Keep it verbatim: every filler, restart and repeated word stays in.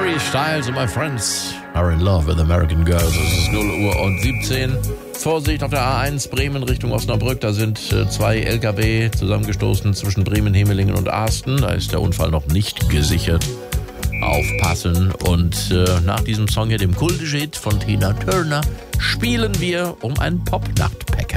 Harry Styles and my friends are in love with American girls. Es ist null Uhr und siebzehn. Vorsicht auf der A eins Bremen Richtung Osnabrück. Da sind äh, zwei L K W zusammengestoßen zwischen Bremen, Hemelingen und Asten. Da ist der Unfall noch nicht gesichert. Aufpassen. Und äh, nach diesem Song hier, dem kultischen Hit von Tina Turner, spielen wir um ein Pop-Nacht-Package.